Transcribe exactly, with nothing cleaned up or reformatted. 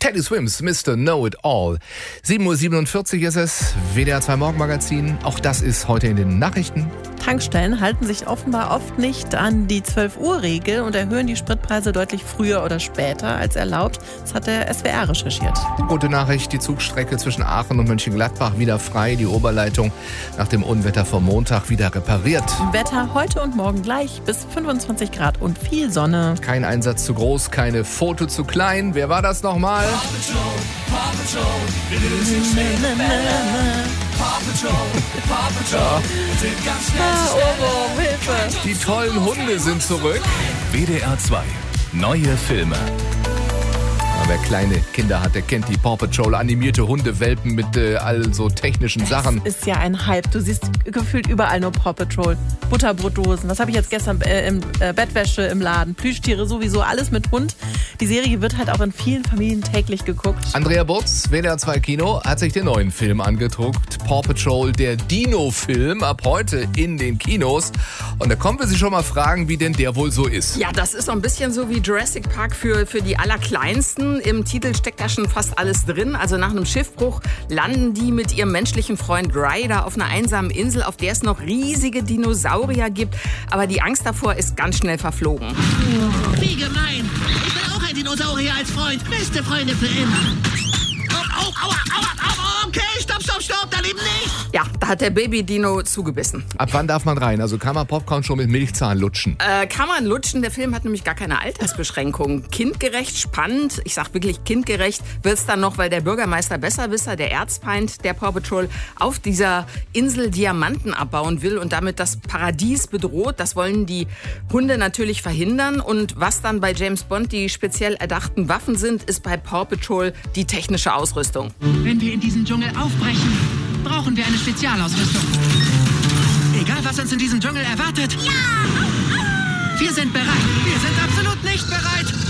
Teddy Swims, Mister Know-It-All. sieben Uhr siebenundvierzig ist es, W D R zwei Morgenmagazin. Auch das ist heute in den Nachrichten. Tankstellen halten sich offenbar oft nicht an die zwölf Uhr Regel und erhöhen die Spritpreise deutlich früher oder später als erlaubt. Das hat der S W R recherchiert. Gute Nachricht, die Zugstrecke zwischen Aachen und Mönchengladbach wieder frei. Die Oberleitung nach dem Unwetter vom Montag wieder repariert. Wetter heute und morgen gleich bis fünfundzwanzig Grad und viel Sonne. Kein Einsatz zu groß, keine Foto zu klein. Wer war das nochmal? Paw Patrol, Paw Patrol, wir lösen schnell Paw Patrol, Paw Patrol, wir sind ganz schnell Ah, zu schnell. Ohrwurm, Hilfe. Die tollen Hunde sind zurück. W D R zwei. Neue Filme. Wer kleine Kinder hat, der kennt die Paw Patrol, animierte Hundewelpen mit äh, all so technischen Sachen. Ist ja ein Hype. Du siehst gefühlt überall nur Paw Patrol. Butterbrotdosen. Was habe ich jetzt gestern äh, im äh, Bettwäsche im Laden? Plüschtiere sowieso, alles mit Hund. Die Serie wird halt auch in vielen Familien täglich geguckt. Andrea Butz, W D R zwei Kino, hat sich den neuen Film angedruckt. Paw Patrol, der Dino-Film, ab heute in den Kinos. Und da kommen wir sich schon mal fragen, wie denn der wohl so ist. Ja, das ist so ein bisschen so wie Jurassic Park für, für die Allerkleinsten. Im Titel steckt da schon fast alles drin. Also nach einem Schiffbruch landen die mit ihrem menschlichen Freund Ryder auf einer einsamen Insel, auf der es noch riesige Dinosaurier gibt. Aber die Angst davor ist ganz schnell verflogen. Wie gemein. Ich will auch ein Dinosaurier als Freund. Beste Freunde für immer. Oh, oh, aua, aua, aua. Okay, stopp, stopp, stopp. Da lieben nicht. Ja, da hat der Baby-Dino zugebissen. Ab wann darf man rein? Also kann man Popcorn schon mit Milchzahn lutschen? Äh, kann man lutschen. Der Film hat nämlich gar keine Altersbeschränkung. Kindgerecht, spannend, ich sag wirklich kindgerecht, wird's dann noch, weil der Bürgermeister Besserwisser, der Erzfeind der Paw Patrol, auf dieser Insel Diamanten abbauen will und damit das Paradies bedroht. Das wollen die Hunde natürlich verhindern. Und was dann bei James Bond die speziell erdachten Waffen sind, ist bei Paw Patrol die technische Ausrüstung. Wenn wir in diesen Dschungel aufbrechen, brauchen wir eine Spezialausrüstung. Egal, was uns in diesem Dschungel erwartet. Ja! Wir sind bereit. Wir sind absolut nicht bereit.